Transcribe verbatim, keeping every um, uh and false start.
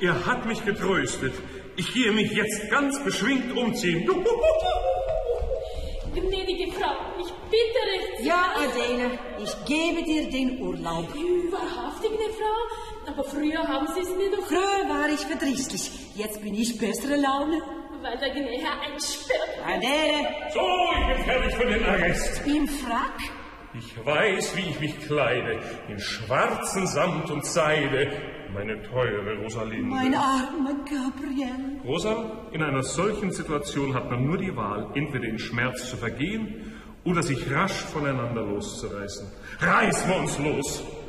er hat mich getröstet. Ich gehe mich jetzt ganz beschwingt umziehen. Gnädige Frau, ich bitte recht. Ja, Adele, ich gebe dir den Urlaub. Wahrhaftig, gnädige Frau? Aber früher haben Sie es mir doch... Früher war ich verdrießlich. Jetzt bin ich bessere Laune. Weil der gnädige Herr einsperrt. Adele! So, ich bin fertig für den Arrest. Im Frack? Ich weiß, wie ich mich kleide, in schwarzen Samt und Seide, meine teure Rosalinde. Mein armer Gabriel. Rosa, in einer solchen Situation hat man nur die Wahl, entweder in Schmerz zu vergehen oder sich rasch voneinander loszureißen. Reißen wir uns los!